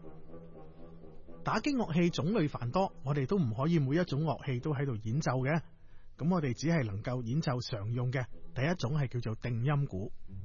打擊樂器種類繁多，我哋都唔可以每一種樂器都喺度演奏嘅。咁我哋只係能夠演奏常用嘅。第一種係叫做定音鼓。